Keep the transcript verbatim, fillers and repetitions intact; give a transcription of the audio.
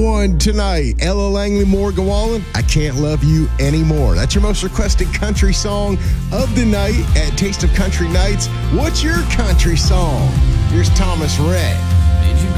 one tonight. Ella Langley, Morgan Wallen, I Can't Love You Anymore. That's your most requested country song of the night at Taste of Country Nights. What's your country song? Here's Thomas Rhett.